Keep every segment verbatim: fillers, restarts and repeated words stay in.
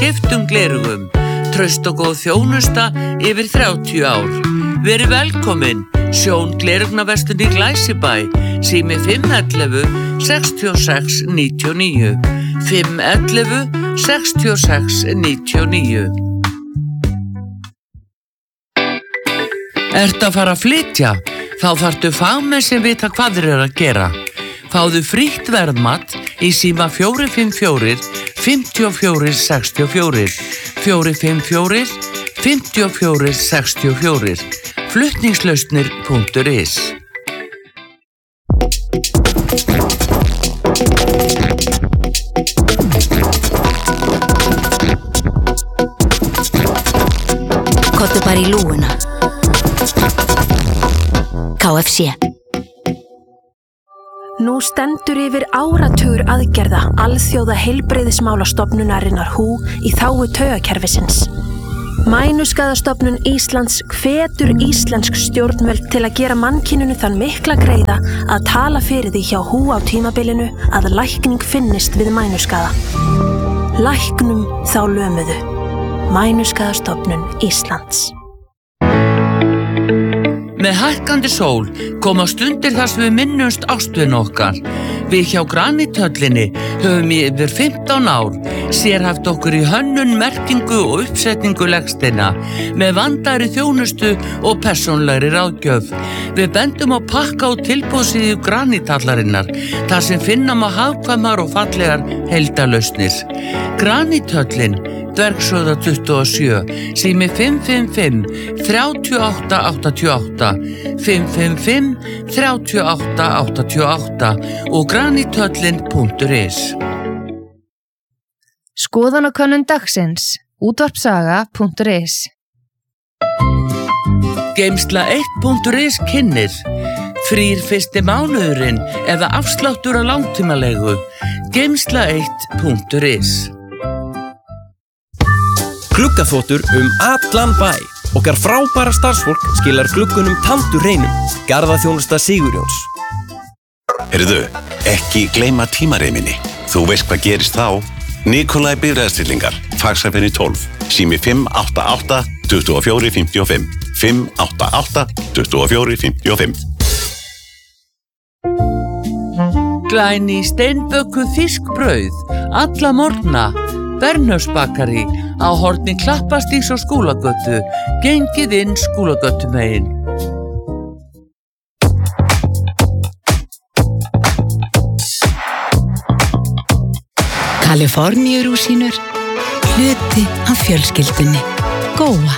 keyptum gleraugum. Traust og góð þjónusta yfir þrjátíu ár. Verið velkomin, Sjón gleraugnarverslun í Glæsibæ, sími fimm ellefu sextíu og sex níutíu og níu, fimm ellefu sextíu og sex níutíu og níu. Ertu að fara að flytja? Þá þarftu fagmenn sem vita hvað þeir eru að gera. Fáðu frítt verðmat í síma fjögur fimm fjögur, fimm fjögur sex fjögur, fjögur fimm fjögur, fimm fjögur sex fjögur, flutningslausnir punktur is. Kottu bara í lúguna. K F C. Nú stendur yfir áratugur aðgerða alþjóða heilbrigðismálastofnunarinnar H U í þágu taugakerfisins. Mænuskaðastofnun Íslands hvetur íslensk stjórnvöld til að gera mannkyninu þann mikla greiða að tala fyrir því hjá H U á tímabilinu að lækning finnist við mænuskaða. Læknum þá lömuðu. Mænuskaðastofnun Íslands. Með hækkandi sól koma stundir þar sem við minnumst ástvin okkar. Við hjá Granithöllinni höfum í yfir fimmtán ár sérhæft okkur í hönnun, merkingu og uppsetningu legsteina með vandaðri þjónustu og persónlegri ráðgjöf. Við bendum á pakka og tilboðsíðu Granithallarinnar þar sem finna má hagkvæmar og fallegar heildarlausnir. Granithöllin, Dvergshöfða tuttugu og sjö, sími fimm fimm fimm, þrjátíu og átta áttatíu og átta, fimm fimm fimm, þrjátíu og átta áttatíu og átta og granithöllin punktur is. Skoðanakönnun dagsins, útvarpsaga punktur is. Geymsla eitt punktur is kynnir. Frýr fyrsti mánuðurinn eða afsláttur á langtímalegu. Geymsla eitt punktur is. Gluggaþvottur um allan bæ. Okkar frábæra starfsfólk skilar gluggunum tandur hreinum. Garðaþjónusta Sigurjóns. Heyrðu, ekki gleyma tímareiminni. Þú veist hvað gerist þá. Nikolai bifreiðastillingar, Faxafenni tólf, sími fimm átta átta, tuttugu og fjögur fimmtíu og fimm, fimm átta átta, tuttugu og fjögur fimmtíu og fimm. Glæný steinbökuð fiskbrauð, alla morgna. Bernhöfsbakari á horni Klappastígs og Skúlagötu, gengið inn Skúlagötumegin. Kaliforníurúsínur, hluti af fjölskyldunni. Góa.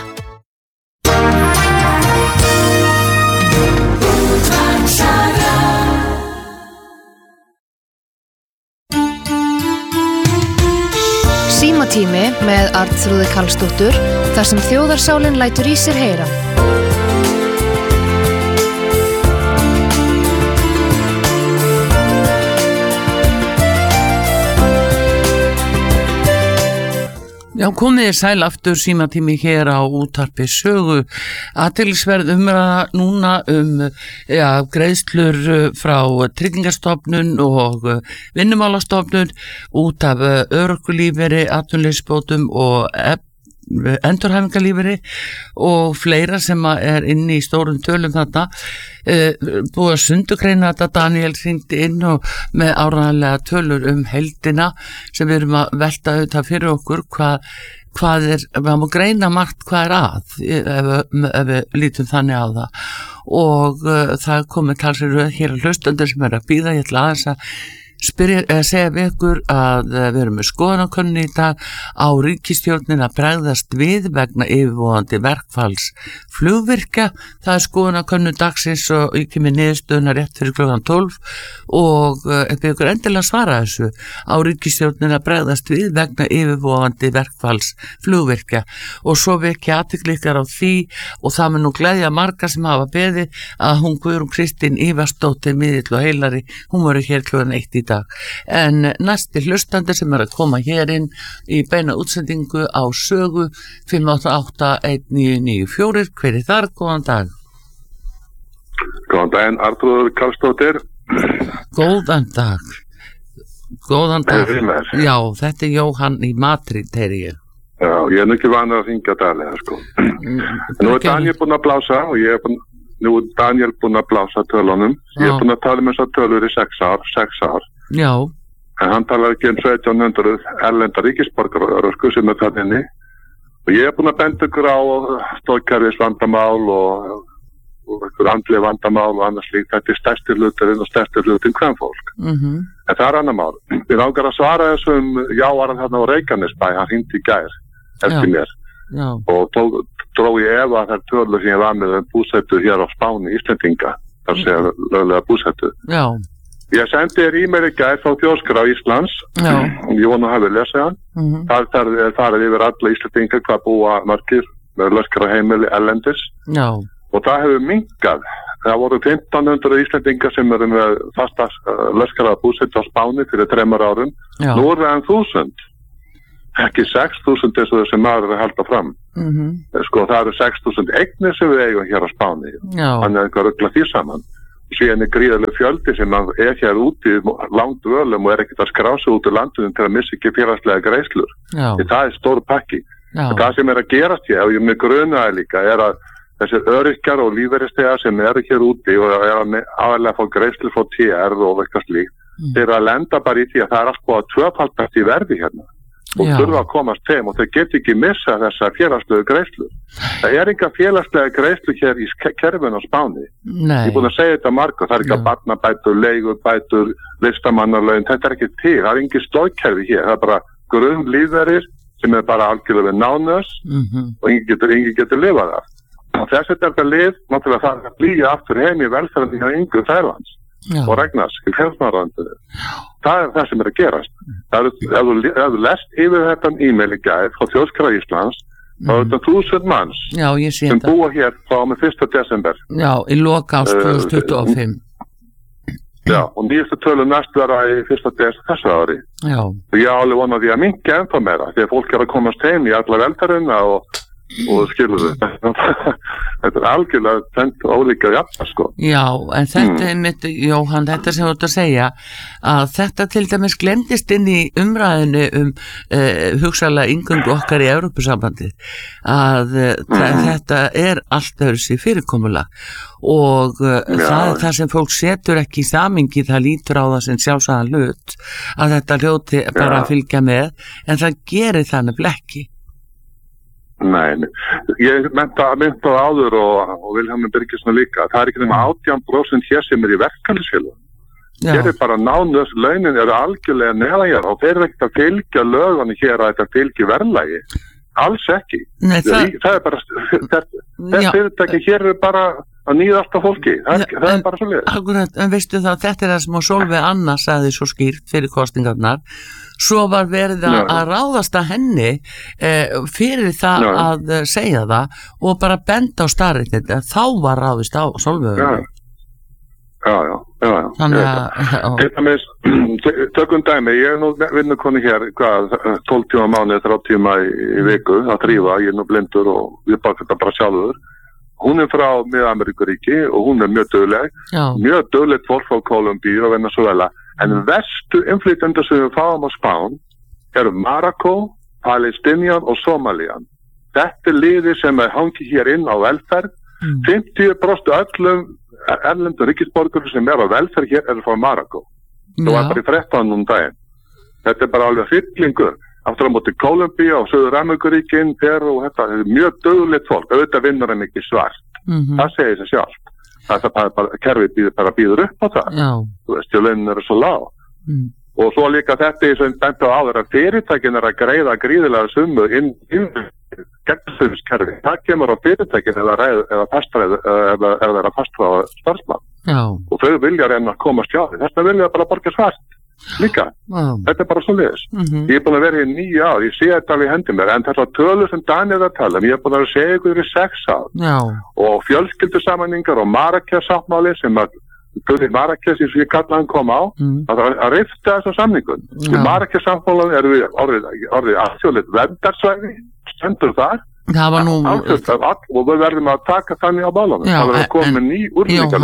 Símatími með Arnþrúði Karlsdóttur, þar sem þjóðarsálin lætur í sér heyra. Já, komið þér sæl aftur, símatími hér á útvarpi sögu. Athyglisverð umræða núna um ja, greiðslur frá Tryggingastofnun og Vinnumálastofnun út af örorkulífeyri, atvinnuleysisbótum og endurhæfingarlífeyri og fleira sem er inni í stórum tölum þarna. E, búið að sundugreina þetta. Daniel hringdi inn og með áreiðanlega tölur um heildina sem við erum að velta auðvitað fyrir okkur hvað, hvað er, við má greina margt hvað er að ef, ef við lítum þannig á það og uh, það komið talsverð hér að hlustendur sem er að bíða. Ég ætla aðeins að spyrja, eða segja við ykkur að við erum með skoðanakönnun í dag á ríkisstjórnin að bregðast við vegna yfirvofandi verkfalls flugvirkja. Það er skoðanakönnun dagsins og ég kemur niðurstöðuna rétt fyrir klukkan tólf og ef við ykkur endilega svara þessu á ríkisstjórnin að bregðast við vegna yfirvofandi verkfalls flugvirkja og svo vekja athygli ykkar á því og það mun nú gleðja marga sem hafa beðið að hún Guðrún Kristín Ívarsdóttir miðill og heilari, hún verður hér klukkan eitt í dag. En næsti hlustandi sem er að koma hér inn í beina útsendingu á sögu fimm átta átta eitt níu níu fjögur, hver er þar? Góðan dag. Góðan daginn, Arnþrúður Karlsdóttir. Góðan dag. Góðan dag. Já, þetta er Jóhann í Madrid, heyri ég. Já, ég er nú ekki vanur að hringja daglega, sko. Nú er Daniel búinn að blása og ég er búinn, nú er Daniel búinn að blása tölunum. Ég er búinn að tala um þessar tölur í sex ár, sex ár. Já. En hann talar ekki um sautján hundruð erlenda ríkisborgarar og sem er það inni. Og ég er búinn að benda ykkur á stoðkerfis vandamál og, og ykkur andleg vandamál og annars líkt. Þetta er stærsti hluturinn og stærsti hluturinn kvenfólk. Mhm. En það er annar mál. Við langar að svara þessum jáaran þarna á Reykjanesbæ, hann hringdi í gær eftir mér. Já. Og tók, dró ég efa þær tölur sem ég var með um búsettu hér á Spáni, Íslendinga, þar segja löglega búsettu. Já. Ég sendi þér e-mail í gær frá Þjóðskrá Íslands, Já. ég vona að hafa lesið hann. Mhm. Þar, þar er farið yfir alla Íslendinga hvað búa margir með löskara heimili erlendis. Já. Og það hefur minnkað. Það voru fimmtán hundruð Íslendingar sem eru með fasta uh, löskara búsettu á Spáni fyrir þremur árum. Já. Nú er það en þúsund. Ekki sex þúsund eins og þessi maður er að halda fram. Mhm. Sko það eru sex þúsund eignir sem við eigum hér á Spáni. Já. Þannig að eitthvað ruggla því saman. Síðan er gríðarlega fjöldi sem er hér úti langt völum og er ekkert að skrá sig út úr landinu til að missa ekki félagslega greiðslur. Já. Það er stór pakki. Já. Það sem er að gerast hér, og ég með grunaði líka, er að þessir öryrkjar og lífeyrisþegar sem eru hér úti og er að aðalega fá greiðslur frá T R og eitthvað slíkt, mm. þeir eru að lenda bara í því að það er allt búið að tvöfaldast í verði hérna. Og Já. þurfa að komast þeim og þau get ekki missa þessa félagslegu greiðslu. Það er enga félagslega greiðslu hér í kerfinu á Spáni. Nei. Ég er búin að segja þetta marga, það er ekki að barnabætur, leigubætur, listamannalaun, þetta er ekki til, það er engin stóðkerfi hér, það er bara grunnlífeyrir sem er bara algjörlega við nánus Mhm. og engin getur, engin getur lifað af. Og þess að þetta lið, náttúrulega það er að blíja aftur heim í velferðin hjá yngur Þærlands og Regnars, í fjármálaráðuneytinu. Það er það sem er að gerast. Það er, ef þú, ef þú lest yfir þetta e-mail í gær frá Þjóðskrá Íslands, þá er þetta þúsund manns Já, ég sé sem þetta. búa hér frá með fyrsta desember. Já, í loka árs Uh, tvö þúsund tuttugu og fimm. Já, og nýjastu tölu næst vera í fyrsta desember þessu ári. Já. Og ég álega vona því að minnka ennþá meira, því að fólk er að komast heim í alla velferðina og og skilur þau. Þetta er algjörlega tvent ólíka jafna, sko. Já, en þetta Mm. er mitt, Jóhann, þetta sem þú ert að segja, að þetta til dæmis glemdist inn í umræðinu um uh, hugsaðlega inngöngu okkar í Evrópusambandið, að uh, þetta er allt öðruvísi fyrirkomulag og uh, það er það sem fólk setur ekki í samingi, það lítur á það sem sjálfsagðan hlut, að þetta hljóti bara að fylgja með, en það gerir þannig blekki. Nei, nei. Ég menta að áður og, og Vilhelm Birgisson líka, það er ekki nema átján prósent hér sem er í verkefnisfélögum. Hér er bara nánus, launin eru algjörlega neðanjar og þeir eru ekkert að fylgja lögunni hér að þetta fylgja verðlagi. Alls ekki. Nei, það... það er bara, þetta fyrirtæki hér eru bara að nýða alltaf fólki. Það er, það er bara svo leið. Akkurat, en veistu það, þetta er það sem Sólveig Anna sagði svo skýrt fyrir kostingarnar. Svo var verið að, að ráðast að henni eh, fyrir það Já. að uh, segja það og bara benda á starrið þetta. Þá var ráðist á Sólveig. Já, já, já. já, já. Þannig að... Til dæmis, tökum dæmi, ég er nú vinnukonni hér, hvað, tólf tíma mánuði, þrjátíu tíma í, í viku að þrýfa, ég er nú blindur og ég bara þetta bara sjálfur. Hún er frá Mið-Ameríkuríki og hún er mjög dugleg, Já. mjög duglegt fólk frá Kólumbíu og Venezuela. En verstu innflytjendur sem við fáum á Spán eru Marokko, Palestinian og Somalian. Þetta er liði sem er hangi hér inn á velferð. Mm. fimmtíu prósent öllum erlendur ríkisborgurum sem er á velferð hér eru frá Marokko. Það var bara í þrettán um daginn. Þetta er bara alveg hryllingur. Aftur á móti Kólumbíu og Suður-Ameríkuríkin, Peru og þetta er mjög duglegt fólk. Auðvitað vinnur en ekki svart. Mm-hmm. Það segir sig sjálf. Það er bara, kerfið býður, bara býður upp á það. Já. Þú veist, launin eru svo lág. Mm. Og svo líka þetta er sem bent á áður að fyrirtækin er að greiða gríðilega summu inn í gegnstæðiskerfi. Það kemur á fyrirtækin eða eða fastræð eða eða er að fastræða starfsmann. Já. Og þau vilja reyna að komast hjá því. Þess vegna vilja bara borga svart. Líka. Wow. Þetta er bara svo leiðis. Mm-hmm. Ég er búin að vera í níu ár, ég sé þetta alveg í hendi mér, en þetta tölur sem Daniel er að tala um, ég er búin að segja ykkur í sex ár. Já. Og fjölskyldusammenningar og Marrakech-sáttmáli sem að Marrakech, eins og ég kalla hann kom á, mm. að, að rifta þessa samningun. Í Marrakech-sáttmálan erum við orðið, orðið alþjóðlegt verndarsvæði, stendur þar. Það var nú... Alþjóðlegt, og við verðum að taka þannig á bálunum. Það verður að koma með ný úrlíkalög.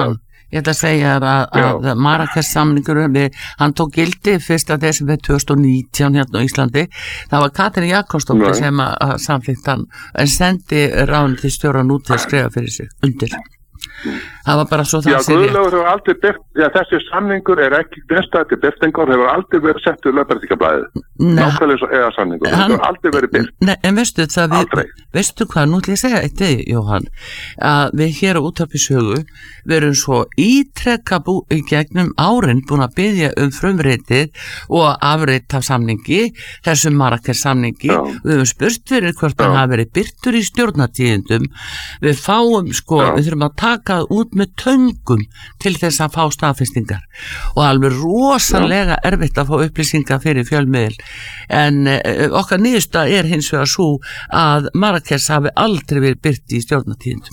Ég ætla að segja að, að Marrakesh samningurinn, hann tók gildi fyrsta desember tvö þúsund og nítján hérna á Íslandi. Það var Katrín Jakobsdóttir sem að samþykkt hann, en sendi ráðuneytisstjórann út til að skrifa fyrir sig undir. Það var bara svo það já, sé rétt. Guðlaugur hefur aldrei byrt, já, þessi samningur er ekki besta til byrtingar, hefur aldrei verið sett úr lögberðingablaðið. Nákvæmlega svo eða samningur, það hefur aldrei verið byrt. Nei, en veistu það, við, veistu hvað, nú ætlum ég að segja eitt þig, Jóhann, að við hér á Útvarpi Sögu, við erum svo ítrekka bú í gegnum árin búin að biðja um frumritið og afrit af samningi, þessum Marrakesh samningi, já. Við höfum spurt fyrir hvort hann hafi verið byrtur í stjórnatíðindum, við fáum sko, já. Við þurfum að taka út með töngum til þess að fá staðfestingar og alveg rosalega já. Erfitt að fá upplýsingar fyrir fjölmiðil en uh, okkar niðursta er hins vegar svo að Marrakesh hafi aldrei verið birt í stjórnatíðindum.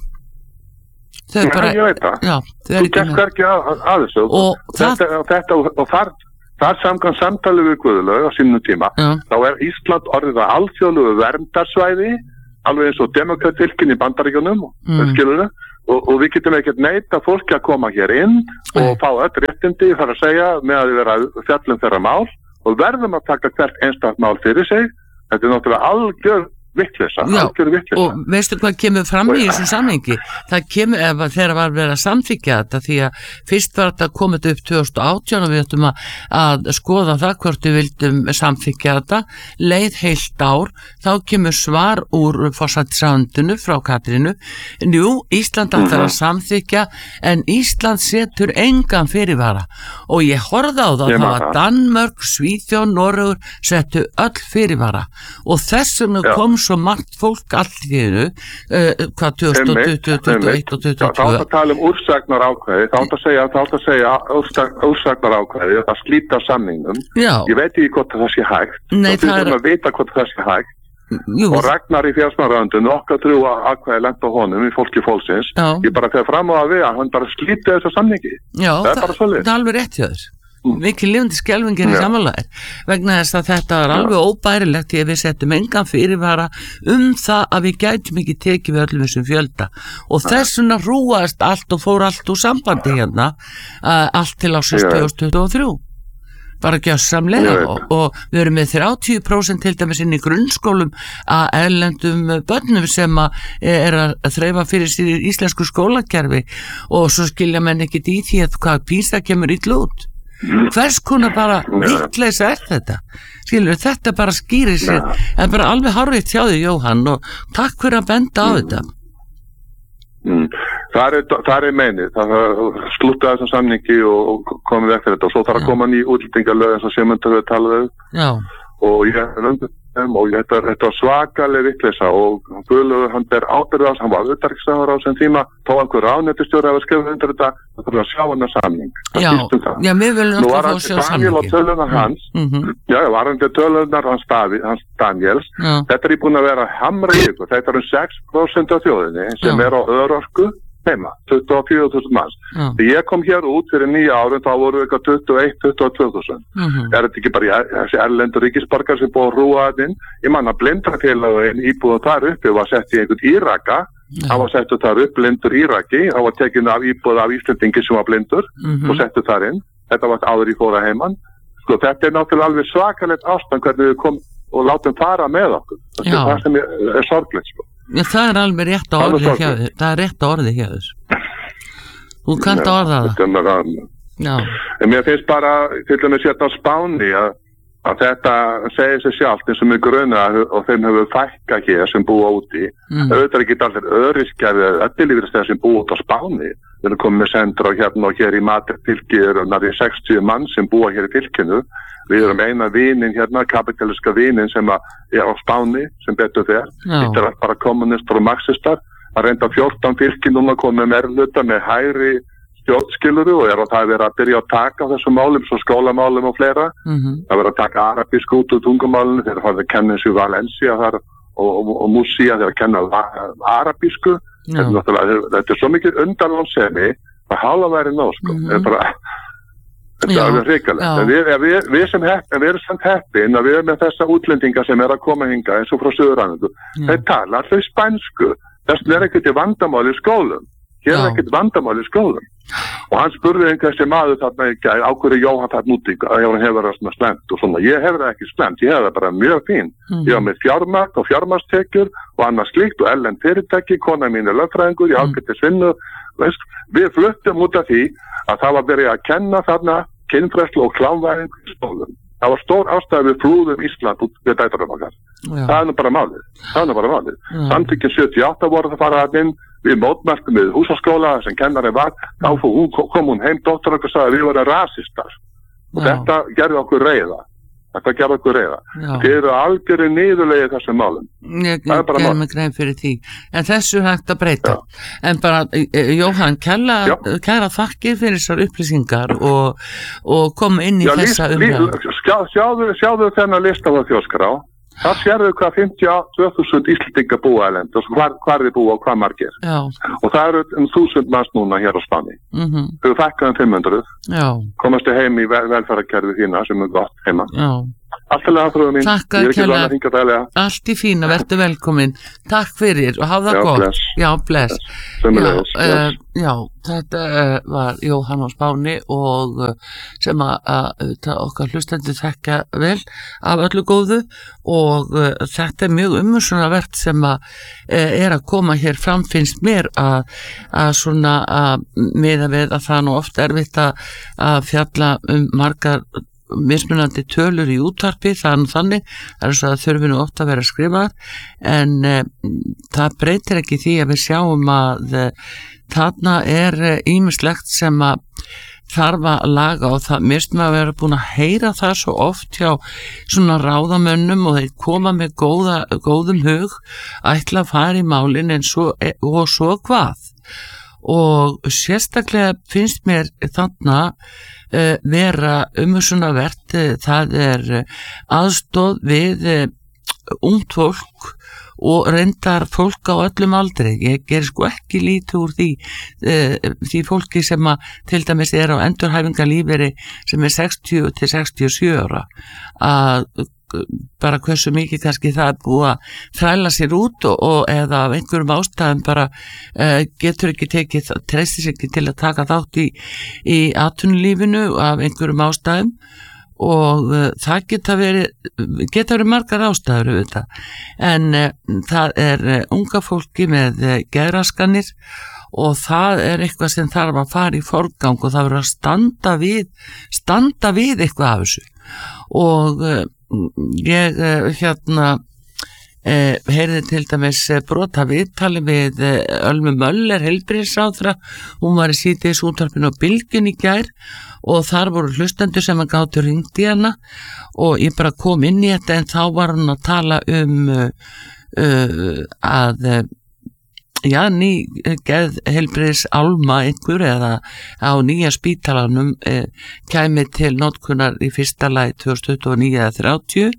Þau Nei, bara, ég veit það. Já, þau er þú gerst ekki að, að þessu og þetta, það, þetta, og þar, þar samkvæmt samtali við Guðlaug á sínum tíma já. Þá er Ísland orðið að alþjóðlegu verndarsvæði alveg eins og demokratilkin í Bandaríkjunum mm. skilurðu og, og við getum ekkert neita fólki að koma hér inn og fá öll réttindi þar að segja með að við vera fjallum þeirra mál og verðum að taka hvert einstakt mál fyrir sig. Þetta er náttúrulega algjör vittleysa, algjör vittleysa. Og veistu hvað kemur fram í þessum samningi? Það kemur ef þeirra var verið að samþykja þetta því að fyrst var þetta komið upp tvö þúsund og átján og við ættum að, að skoða það hvort við vildum samþykja þetta leið heilt ár, þá kemur svar úr forsætisráðuneytinu frá Katrínu, jú, Ísland ætlar að samþykja en Ísland setur engan fyrirvara og ég horfði á það, það var Danmörk, Svíþjóð, Noregur settu öll fyrirvara og þessum kom svo margt fólk allt í þínu uh, hvað tvö þúsund og tuttugu, tuttugu og eitt og tuttugu og tvö þá að tala um úrsagnar ákvæði þá að segja, þá að segja úrsagnar ákvæði að slíta samningnum já. Ég veit ekki hvort það sé hægt Nei, þá þurfum að vita hvort það sé hægt Jú. Og Ragnar í fjármálaráðuneytinu okkar trú að ákvæði lent á honum í fólki fólksins já. Ég bara fer fram á að við að hann bara slíti þessu samningi já, það er bara svolítið það er alveg rétt hjá þess mikið lifandi skelfingir í samanlæðir vegna þess að þetta er alveg óbærilegt því að við settum engan fyrirvara um það að við gætum ekki tekið við öllum þessum fjölda og þessuna rúast allt og fór allt úr sambandi hérna uh, allt til ásins tvö þúsund tuttugu og þrjú bara gjössamlega og, og við erum með þrjátíu prósent til dæmis inn í grunnskólum að erlendum börnum sem að er að þreifa fyrir sér í íslensku skólakerfi og svo skilja menn ekkit í því að hvað PISA kemur illa út hvers konar bara vittleysa er þetta skilur þetta bara skýrir sér en bara alveg hárrétt hjá þig Jóhann og takk fyrir að benda á þetta mm. það er, það er meinið það slúta þessum samningi og, og komið vekk fyrir þetta og svo þarf að koma ný útlendingalög eins og Sigmundur við talaðu og ég er undir þeim og þetta, þetta var svakaleg vittleysa og Guðlaugur hann ber ábyrgð á hann var utanríkisráðherra á þessum tíma þá einhver ráðuneytisstjóri að skrifa undir þetta það þarf að sjá hann að samning já, já, við viljum alltaf fá að sjá Daniel og tölunar hans mm -hmm. já, já, varandi tölunar hans, Daví, hans Daniels já. Þetta er í búin að vera hamra í ykkur þetta er um sex prósent af þjóðinni sem já. Er á örorku heima, tuttugu og fjögur þúsund manns. Ja. Þegar ég kom hér út fyrir nýja árin, þá voru við eitthvað tuttugu og eitt til tuttugu og tvö þúsund. Mm-hmm. Er þetta ekki bara þessi erlendur ríkisborgar sem búið að rúa þetta inn? Ég manna blindrafélagin íbúið þar uppi var sett í einhvern Íraka, það ja. Var settu þar upp blindur Íraki, það var tekinu af íbúið af Íslendingi sem var blindur mm-hmm. og settu þar inn. Þetta var áður í fóra heimann. Sko þetta er náttúrulega alveg svakalegt ástand hvernig við komum og látum fara með okkur. Þetta er það sem er, er sorglegt sko. Já, það er alveg rétt að orði hjá þér. Það er rétt að orði hjá þér. Þú kannt að orða það. Já. En mér finnst bara, til dæmis hérna á Spáni, að, að þetta segir sig sjálft eins og mjög gruna og þeim hefur fækka hér sem búa úti. Mm. Auðvitað ekki allir öryrkjar eða öllilífeyrisþegar sem búa út á Spáni. Við erum komið með sendur á hérna og hér í Madrid-fylki eru nærri sextíu mann sem búa hér í fylkinu. Við erum eina vínin hérna, kapitaliska vínin sem er á Spáni, sem betur þér. Þetta er bara kommunistar og marxistar. Það reynda fjórtán fylki núna komið með erluta með hægri stjórnskiluru og er að það verið að byrja að taka þessum málum, svo skólamálum og fleira. Mm-hmm. Það verið að taka arabísku út úr tungumálinu, þeir farið að kenna þessu Valencia þar og, og, og Músía þeir að kenna arabísku. Þetta, þetta er svo mikið undanlánsemi að hála væri nóg, sko. Mm-hmm. Þetta er bara... Þetta já, er alveg hrikalegt. Við, við, við sem hepp, við erum samt heppin að við erum með þessa útlendinga sem er að koma hinga eins og frá Suður-Ameríku. Þeir tala alltaf spænsku. Þess er ekkert vandamál í skólum. Hér já. Er ekkert vandamál í skólum. og hann spurði einhver þessi maður þarna í gær, á hverju Jóhann þarna úti, að hann hefur það svona slemt og svona, ég hefur það ekki slemt, ég hefur það bara mjög fín, mm. ég var með fjármagn og fjármagnstekjur og annars slíkt og erlend fyrirtæki, kona mín er lögfræðingur, ég ágætti svinnu, veist, við fluttum út af því að það var verið að kenna þarna kynfræðslu og klámvæðing í skólum. Það var stór ástæði við flúðum Ísland út við dæturum okkar. Það er nú bara málið. Það er nú bara málið. Samtökin sjötíu og átta voru það fara að inn, við mótmæltum við húsaskóla sem kennari var, þá hún, kom hún heim, dóttir okkur sagði að við vorum rasistar. Og Já. Þetta gerði okkur reiða. Þetta gerði okkur reiða. Þið eru algjörði niðurlegið þessum málum. Ég ger mig grein fyrir því. En þessu er hægt að breyta. Já. En bara, Jóhann, kæra, kæra þakkir fyrir þessar upplýsingar og, og koma inn í Já, þessa umræðu. Sjá, sjáðu, sjáðu þennan lista á þjóðskrá. Það sérðu hvað fimmtíu og tvö þúsund Íslendingar búa erlend og hvar, hvar þið búa og hvað margir. Já. Og það eru um þúsund manns núna hér á Spáni. Mm-hmm. Þau fækkaði um fimm hundruð. Já. Komast þið heim í vel, velferðarkerfi þína sem er gott heima. Já. Allt er lega frúið mín. Takk að kella. Allt í fína, verður velkomin. Takk fyrir og hafa það já, gott. Bless. Já, bless. Bless. Já, uh, já, þetta uh, var Jóhann á Spáni og uh, sem að, að okkar hlustendur þekka vel af öllu góðu og uh, þetta er mjög umhugsunarvert sem að uh, er að koma hér fram, finnst mér að, að svona að miða við að það nú oft erfitt að, að fjalla um margar mismunandi tölur í útvarpi, það er nú þannig, það er svo að þurfinu ofta að vera að skrifa en e, það breytir ekki því að við sjáum að e, þarna er ýmislegt sem að þarf að laga og það mistum að vera búin að heyra það svo oft hjá svona ráðamönnum og þeir koma með góða, góðum hug ætla að fara í málin en svo, og svo hvað og sérstaklega finnst mér þarna Uh, vera umhugsunarvert, uh, það er uh, aðstoð við uh, ungt fólk og reyndar fólk á öllum aldri. Ég ger sko ekki lítið úr því uh, því fólki sem að til dæmis er á endurhæfingarlífeyri sem er sextíu til sextíu og sjö ára að bara hversu mikið kannski það er búið að þræla sér út og, og eða af einhverjum ástæðum bara uh, getur ekki tekið, treystir sér ekki til að taka þátt í, í atvinnulífinu af einhverjum ástæðum og uh, það geta verið geta verið margar ástæður auðvitað. En uh, það er uh, unga fólki með uh, geðraskanir og það er eitthvað sem þarf að fara í forgang og það verður að standa við standa við eitthvað af þessu og uh, ég uh, hérna uh, heyrði til dæmis uh, brota viðtali við uh, Ölmu Möller heilbrigðisráðherra, hún var í síðdeis útvarpinu á Bylgjunni í gær og þar voru hlustendur sem að gátu hringt í hana og ég bara kom inn í þetta en þá var hún að tala um uh, uh, að uh, já, ný geð heilbrigðis álma einhver eða á nýja spítalanum eh, kæmi til notkunar í fyrsta lagi tvö þúsund tuttugu og níu eða þrjátíu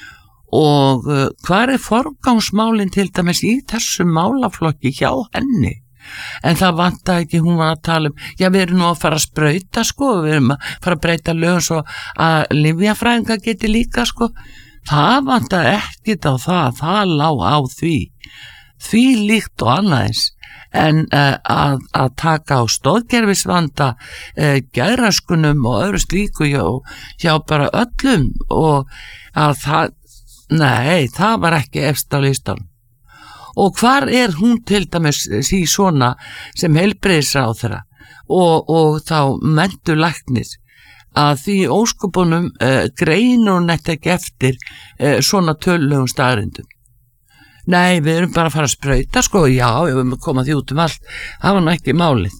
og eh, hvað er forgangsmálin til dæmis í þessum málaflokki hjá henni en það vantaði ekki, hún var að tala um já, við erum nú að fara að sprauta sko, við erum að fara að breyta lögum svo að lyfjafræðingar geti líka sko, það vantaði ekkit á það, það lá á því því líkt og annaðins en uh, að, að taka á stóðgerfisvanda uh, geðraskunum og öðru slíku hjá, hjá bara öllum og að það nei, það var ekki efst á listan og hvar er hún til dæmis sí svona sem heilbrigðisráðherra og, og þá mentulæknir að því ósköpunum uh, greinur hún ekki eftir uh, svona tölulegum staðrindum. Nei, við erum bara að fara að sprauta sko, já, við erum að koma því út um allt, það var nú ekki málið.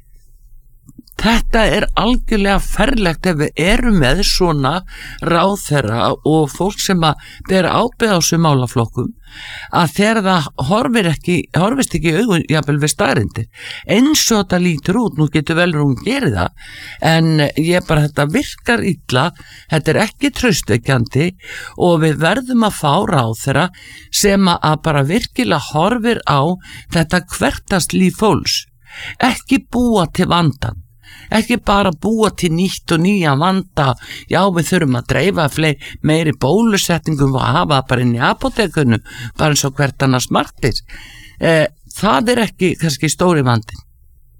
Þetta er algjörlega ferlegt ef við erum með svona ráðherra og fólk sem að bera ábyrgð á þessum málaflokkum að þegar það horfir ekki, horfist ekki í augun jafnvel við staðreyndir. Eins og þetta lítur út, nú getur vel hún gerið það, en ég bara þetta virkar illa, þetta er ekki traustvekjandi og við verðum að fá ráðherra sem að bara virkilega horfir á þetta hvertast líf fólks, ekki búa til vandan. Ekki bara búa til nýtt og nýja vanda, já við þurfum að dreifa fleiri, meiri bólusetningum og hafa bara inn í apótekunum, bara eins og hvert annars margir. Eh, það er ekki kannski stóri vandin.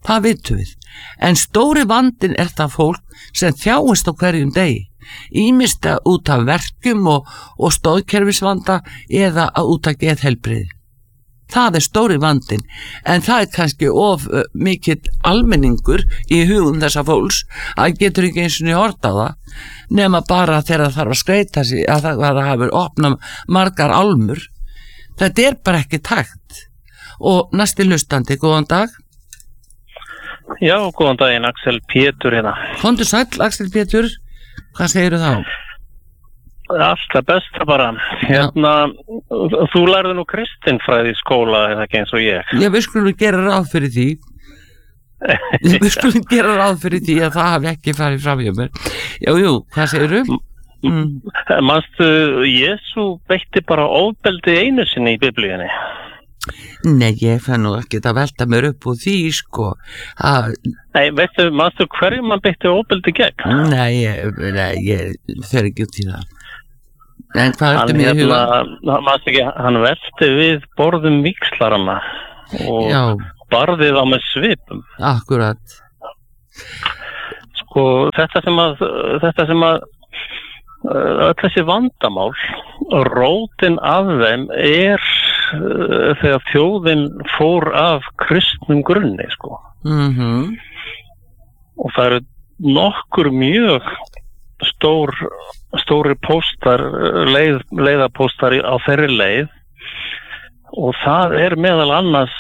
það vitum við. En stóri vandinn er það fólk sem þjáist á hverjum degi, ýmist út af verkjum og, og stoðkerfisvanda eða út af geðheilbrigði. Það er stóri vandinn, en það er kannski of uh, mikill almenningur í hugum þessa fólks að getur ekki eins og niður hort á það, nema bara þegar það þarf að skreita sig að það, að það hefur opnað margar álmur. Þetta er bara ekki tækt. Og næsti hlustandi, góðan dag. Já, góðan daginn, Axel Pétur hérna. Komdu sæll, Axel Pétur. Hvað segirðu þá? Alltaf besta bara. Hérna, þú lærði nú kristinfræði í skóla, eða ekki eins og ég. Já, við skulum gera ráð fyrir því. Við skulum gera ráð fyrir því að það hafi ekki farið fram hjá mér. Jú, jú, hvað segirðu? Mm. Manstu, Jesú beitti bara ofbeldi einu sinni í biblíunni. Nei, ég fann nú ekki að velta mér upp úr því, sko. Að... Nei, veistu, manstu hverju mann beitti ofbeldi gegn? Nei, ég, nei, ég fer ekki út í það. En hvað ertu með í huga? Manstu ekki, hann velti við borðum víxlarana og Já. barði þá með svipum. Akkurat. Sko, þetta sem að, þetta sem að öll þessi vandamál, rótin af þeim er uh, þegar þjóðin fór af kristnum grunni, sko. Mhm. Og það eru nokkur mjög stór, stóri póstar, leið, leiðapóstar á þeirri leið, og það er meðal annars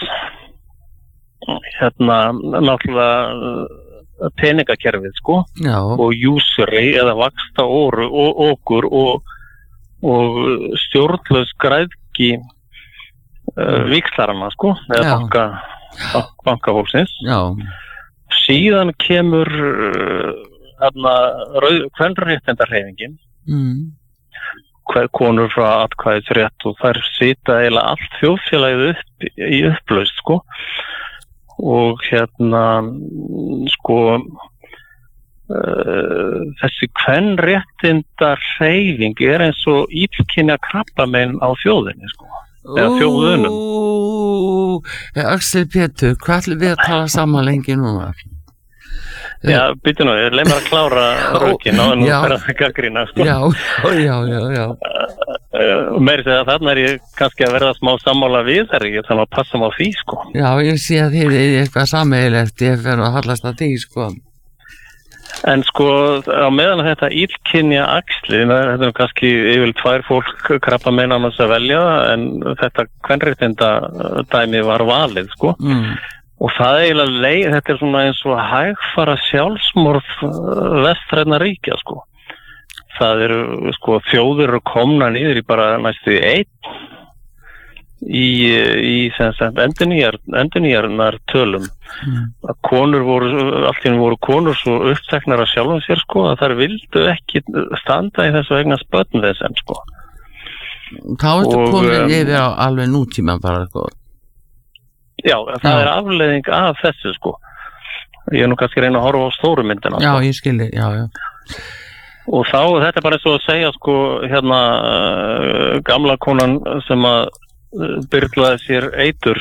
hérna náttúrulega peningakerfið, sko. Já. Og usury eða vaxta óru og okkur og, og stjórnlaus græðgi uh, víxlarana, sko, eða banka, bankafólksins. Já. Síðan kemur hérna uh, kvenréttindahreyfingin, mm. konur frá atkvæðisrétt, og þær sita eiginlega allt þjóðfélagið upp í upplaust, sko. Og hérna sko uh, þessi kvenréttindahreyfing er eins og illkynja krabbamein á þjóðinni, sko, eða þjóðunum. Ú, Axel Pétur, hvað ætlum við að tala saman lengi núna? Já, byrju nú, ég leið mér að klára rökin á en nú fer að gagnrýna, sko. Já, já, já, já. Uh, meiri segja að þarna er ég kannski að verða smá sammála við þær, ég þannig að passa maður því, sko. Já, ég sé að þið er eitthvað sameiginlegt, ég fer að hallast að því, sko. En sko, á meðan þetta illkynja axli, þetta er kannski yfir tvær fólk krabbamein annars að velja, en þetta kvenréttinda dæmi var valið, sko. Mm. Og það er eiginlega leið, þetta er svona eins og hægfara sjálfsmorð vestræna ríkja, sko. Það eru, sko, þjóðir eru komna niður í bara næstu einn í, í sem sagt, endurnýjar, endurnýjarnar tölum. Mm. Að konur voru, allt í einu voru konur svo uppteknar af sjálfum sér, sko, að þær vildu ekki standa í þessu vegna spötn þess enn, sko. Þá ertu komin yfir á alveg nútíma bara, sko. Já, það já. er afleiðing af þessu, sko. Ég er nú kannski að reyna að horfa á stóru myndina, sko. Já, ég skilji, já, já. Og þá, þetta er bara eins og að segja, sko, hérna, uh, gamla konan sem að uh, byrlaði sér eitur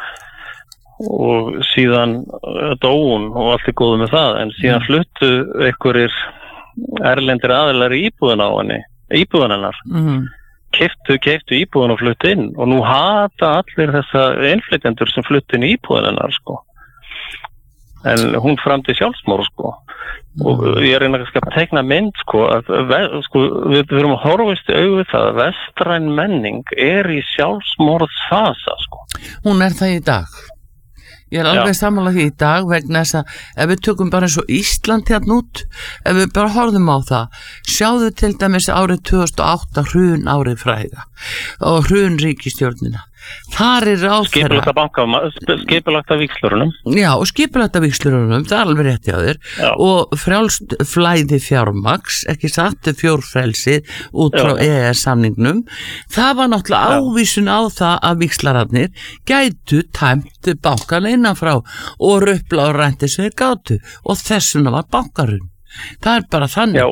og síðan uh, dó hún og allt er góðu með það, en síðan mm. fluttu einhverjir erlendir aðilar í íbúðin á henni, íbúðin hennar. Mm. Keyptu, keyptu íbúðin og fluttu inn, og nú hata allir þessa innflytjendur sem fluttu inn í íbúðin hennar, sko. En hún framdi sjálfsmorð, sko. Og ég reyna kannski að teikna mynd, sko, að sko, við þurfum að horfast í augu við það að vestræn menning er í sjálfsmorðsfasa, sko. Hún er það í dag. Ég er alveg sammála því í dag vegna þess að ef við tökum bara eins og Ísland hérna út, ef við bara horfum á það, sjáðu til dæmis árið tvö þúsund og átta hrun árið fræga og hrun ríkisstjórnina. Þar er ráðherra skipulagt af víxlurunum. Já, og skipulagt af víxlurunum, það er alveg rétt hjá þér. Já. Og frjálst flæði fjármagns, ekki satt fjórfrelsi út frá E E S-samningnum. Það var náttúrulega ávísun á það að víxlararnir gætu tæmt bankana innanfrá og röpla og rænti sem þeir gátu, og þessuna var bankarun. Það er bara þannig. Já, og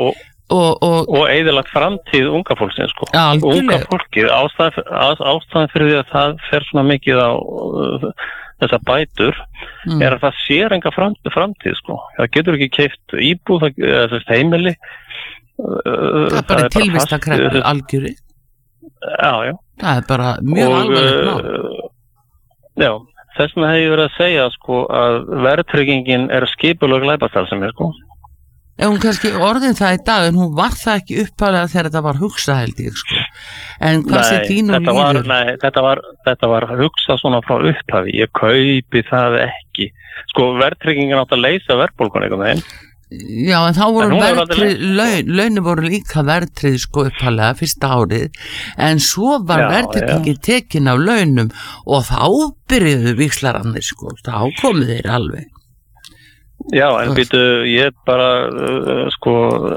og, og, og eyðilagt framtíð unga fólksins sko. Ja, unga fólkið, ástæðan, ástæðan fyrir því að það fer svona mikið á uh, þessa bætur mm. er að það sér enga framtíð, framtíð sko. Það getur ekki keypt íbúð, það er heimili uh, það er bara tilvistarkreppu algjöri. Já, já. Það er bara mjög alvarlegt mál. Uh, já, þess vegna hef ég verið að segja sko að verðtryggingin er skipulag glæpastarfsemi sko. En hún kannski orðin það í dag, en hún var það ekki upphaflega þegar þetta var hugsa held ég sko. En hvað sé þínu líður? Nei, þetta var, þetta var hugsa svona frá upphafi, ég kaupi það ekki. Sko, verðtryggingin átt að leysa verðbólgun einhvern veginn. Já, en þá voru verðtrygg, laun, launin voru líka verðtrygg sko upphaflega fyrsta árið, en svo var verðtryggingin tekin af launum og þá byrjuðu víxlarannir sko, þá komu þeir alveg. Já, en býtu, ég bara, uh, sko,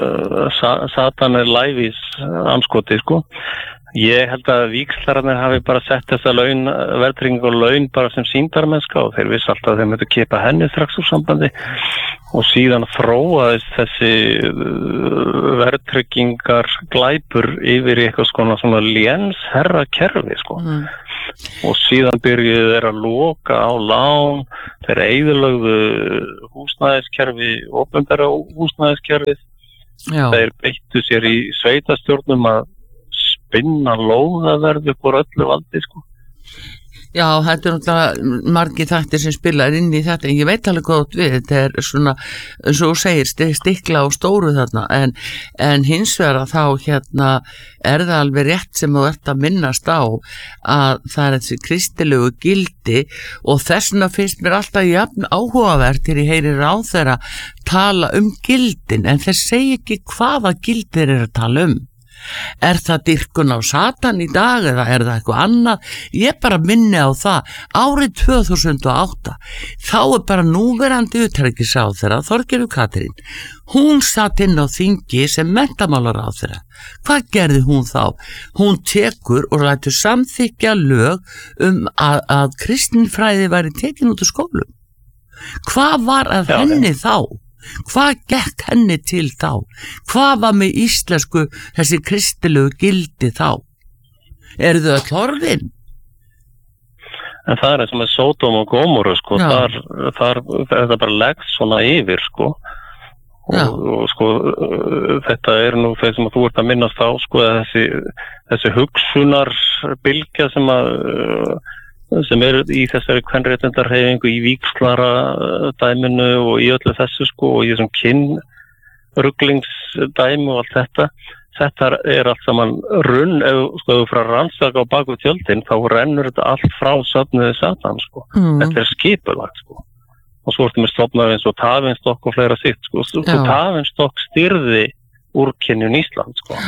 uh, Satan er lævís anskoti, sko. Ég held að víxlararnir hafi bara sett þessa laun, verðtrygging og laun bara sem sýndarmennska og þeir vissi alltaf að þeir möttu kipa henni strax úr sambandi og síðan þróaðist þessi uh, verðtryggingar glæpur yfir í eitthvað svona, svona lénsherra kerfi, sko. Mm. Og síðan byrjuðu þeir að loka á lán, þeir eyðilögðu húsnæðiskerfi, opinbera húsnæðiskerfið, Já. Þeir beittu sér í sveitastjórnum að spinna lóðaverð upp úr öllu valdi sko. Já, þetta er náttúrulega margir þættir sem spilar inn í þetta, en ég veit alveg hvað við, þetta er svona, eins og þú segir, stikla og stóru þarna, en, en hins vegar að þá hérna er það alveg rétt sem þú ert að minnast á að það er þessi kristilegu gildi og þessuna finnst mér alltaf jafn áhugavert til ég heyri ráðherra tala um gildin, en þeir segja ekki hvaða gildir er að tala um. Er það dýrkun á Satan í dag eða er það eitthvað annað? Ég bara minni á það, árið tvö þúsund og átta, þá er bara núverandi utanríkisráðherra Þorgerður Katrín, hún satt inn á þingi sem menntamálaráðherra. Hvað gerði hún þá? Hún tekur og lætur samþykkja lög um að, að kristinfræði væri tekin út úr skólum. Hvað var að Já, henni ja. þá? Hvað gekk henni til þá? Hvað var með íslensku þessi kristilegu gildi þá? Eru þau öll horfin? En það er eins og með Sódóm og Gómoru sko, þar, þar er það bara leggt svona yfir sko og, og sko þetta er nú þeir sem að þú ert að minnast á sko þessi, þessi hugsunarbylgja sem að sem er í þessari kvenréttindarhreyfingu í víxlara dæminu og í öllu þessu sko og í þessum kynrugglingsdæmi og allt þetta þetta er allt saman runn ef sko þú frá rannsaka á baku tjöldin þá rennur þetta allt frá söfnuði Satan sko mm. þetta er skipulagt sko og svo ertu með stofnar eins og Tafinnstokk og fleira sitt sko og Tafinnstokk styrði úrkynjun Ísland sko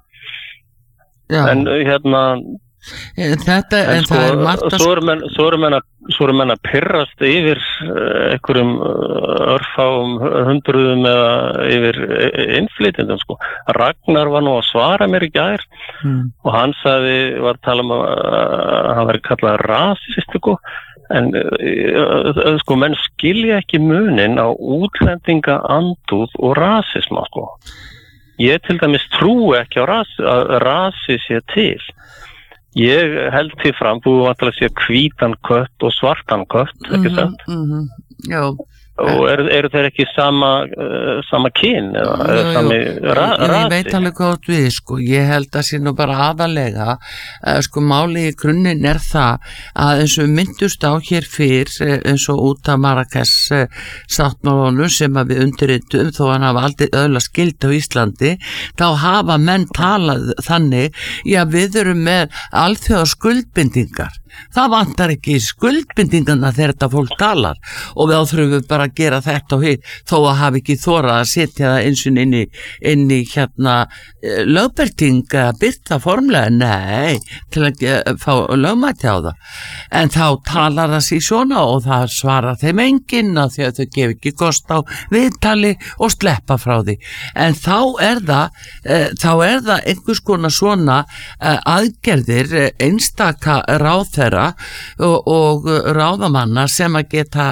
Já. En hérna Þetta, en, en sko, það er margt svo eru menn, svo eru menn að, svo eru menn að pirrast yfir einhverjum örfáum hundruðum eða yfir innflytjendum sko. Ragnar var nú að svara mér í gær mm. og hann sagði, var að tala um að hann væri kallað rasist sko. En sko, menn skilja ekki munin á útlendinga andúð og rasisma sko. Ég til dæmis trúi ekki á ras, að rasi sé til. Ég held því fram, þú vantar að sé hvítan kött og svartan kött, ekki sant? Mm -hmm, já. Og eru er þeir ekki sama, uh, sama kyn eða, jú, eða sami ra rasi? Ég veit alveg hvað við, sko, ég held að sé nú bara aðalega, uh, sko, máli í grunninn er það að eins og myndust á hér fyrr, eins og út af Marrakesh uh, sáttmálunum sem að við undirritum, þó hann hafa aldrei öðla skild á Íslandi, þá hafa menn talað þannig, já, við erum með alþjóða skuldbindingar. Það vantar ekki skuldbindingarna þegar þetta fólk talar og við þurfum bara að gera þetta og hitt þó að hafa ekki þorað að setja það eins og inn í, inn í hérna lögberting að byrta formlega, nei, til að fá lögmæti á það. En þá talar það sér svona og það svarar þeim enginn að því að þau gef ekki kost á viðtali og sleppa frá því. En þá er það, e, þá er það einhvers konar svona e, aðgerðir einstaka ráðherra og, og ráðamanna sem að geta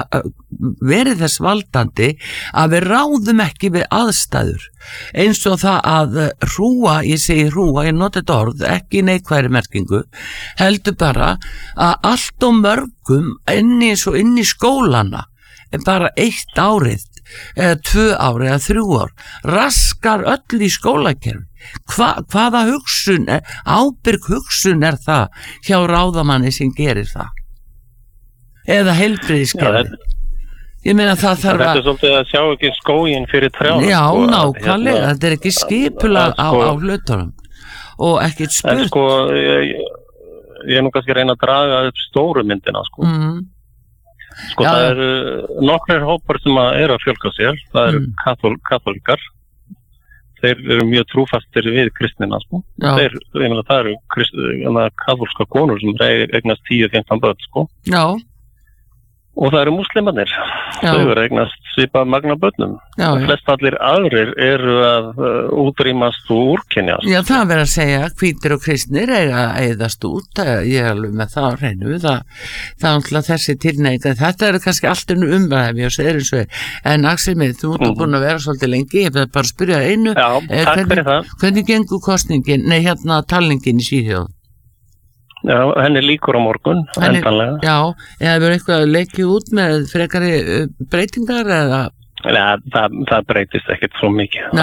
verið þess valdandi að við ráðum ekki við aðstæður eins og það að hrúa, ég segi hrúa, ég noti þetta orð, ekki neikvæðri merkingu, heldur bara að allt og mörgum inni eins og inn í skólana en bara eitt árið eða tvö ár eða þrjú ár raskar öll í skólakerfi. Hva, hvaða hugsun, ábyrg hugsun er það hjá ráðamanni sem gerir það? Eða heilbrigðiskerfi? Ég meina það þarf að... Þetta er svolítið að sjá ekki skóginn fyrir trjána. Já, sko, nákvæmlega, hérna, þetta er ekki skipulag á, sko, á hlutunum og ekkert spurt. En sko, ég, ég er nú kannski að reyna að draga upp stóru myndina, sko. Mm. Sko, Já. það eru nokkrir hópar sem að eru að fjölga sér. Það eru Mm. kathól, kathólikar. Þeir eru mjög trúfastir við kristnina, sko. Já. Þeir, ég meina, það eru krist, kathólska konur sem eignast tíu til fimmtán börn, sko. Já, Og það eru múslimarnir. Já. Þau eru eignast svipað magna börnum. já, já. Flest allir aðrir eru að uh, útrýmast og úrkynjast. Já, það verður að segja hvítir og kristnir eiga að eyðast út, ég er alveg með það á hreinu, það, það er náttúrulega þessi tilneyinga, þetta eru kannski allt um umræðum, ég segir eins og er, en Axel minn, þú ert Mhm. búin að vera svolítið lengi, ég verður bara að spyrja einu, Já, Eh, takk hvernig- fyrir það. hvernig gengur kostningin, nei hérna talningin í Svíþjóð? Já, henni líkur á morgun, Henni- endanlega. Já, eða verður eitthvað að leikja út með frekari uh, breytingar eða? Ja, það, það breytist ekkert svo mikið. Nei.